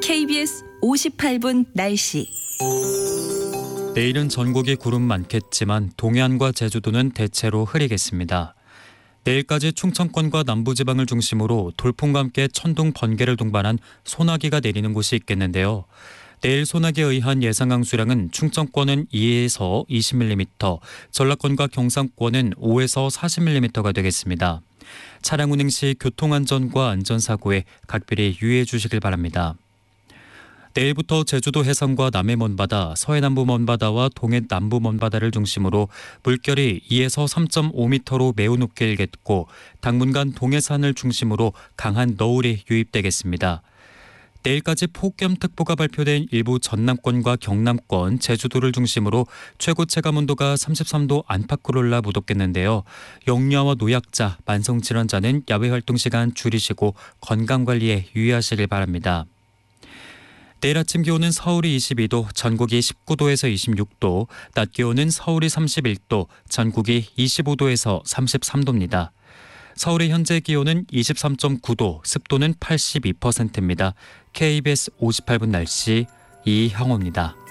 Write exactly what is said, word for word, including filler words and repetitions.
케이비에스 오십팔 분 날씨. 내일은 전국이 구름 많겠지만 동해안과 제주도는 대체로 흐리겠습니다. 내일까지 충청권과 남부지방을 중심으로 돌풍과 함께 천둥, 번개를 동반한 소나기가 내리는 곳이 있겠는데요. 내일 소나기에 의한 예상 강수량은 충청권은 이에서 이십 밀리미터, 전라권과 경상권은 오에서 사십 밀리미터가 되겠습니다. 차량 운행 시 교통안전과 안전사고에 각별히 유의해 주시길 바랍니다. 내일부터 제주도 해상과 남해 먼바다, 서해 남부 먼바다와 동해 남부 먼바다를 중심으로 물결이 이에서 삼 점 오 미터로 매우 높게 일겠고 당분간 동해산을 중심으로 강한 너울이 유입되겠습니다. 내일까지 폭염특보가 발표된 일부 전남권과 경남권, 제주도를 중심으로 최고 체감온도가 삼십삼 도 안팎으로 올라 무덥겠는데요. 영유아와 노약자, 만성질환자는 야외 활동 시간 줄이시고 건강관리에 유의하시길 바랍니다. 내일 아침 기온은 서울이 이십이 도, 전국이 십구 도에서 이십육 도, 낮 기온은 서울이 삼십일 도, 전국이 이십오 도에서 삼십삼 도입니다. 서울의 현재 기온은 이십삼 점 구 도, 습도는 팔십이 퍼센트입니다. 케이비에스 오십팔 분 날씨 이형호입니다.